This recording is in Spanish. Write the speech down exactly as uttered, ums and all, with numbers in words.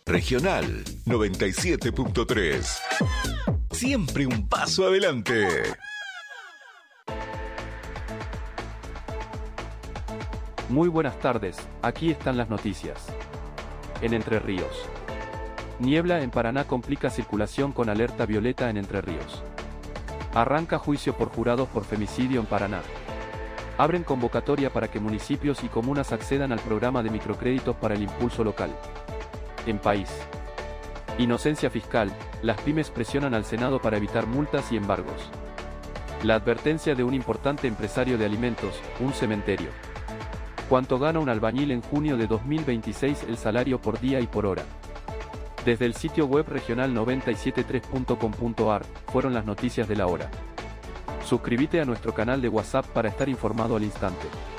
Regional noventa y siete punto tres. Siempre un paso adelante. Muy buenas tardes, aquí están las noticias. En Entre Ríos. Niebla en Paraná complica circulación con alerta violeta en Entre Ríos. Arranca juicio por jurados por femicidio en Paraná. Abren convocatoria para que municipios y comunas accedan al programa de microcréditos para el impulso local. En País. Inocencia fiscal, las pymes presionan al Senado para evitar multas y embargos. La advertencia de un importante empresario de alimentos, un cementerio. ¿Cuánto gana un albañil en junio de dos mil veintiséis? El salario por día y por hora. Desde el sitio web regional noventa y siete punto tres punto com punto ar, fueron las noticias de la hora. Suscríbete a nuestro canal de WhatsApp para estar informado al instante.